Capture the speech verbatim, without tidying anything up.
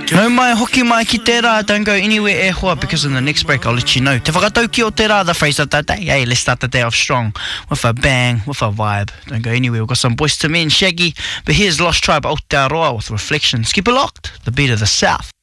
No mai hoki mai ki te rā, don't go anywhere e hoa, because in the next break I'll let you know. Te whakatau ki o te rā, the Fraser Tate. Hey, let's start the day off strong with a bang, with a vibe. Don't go anywhere. We've got some Boys to Men, Shaggy, but here's Lost Tribe Aotearoa with Reflections. Keep it locked, the beat of the South.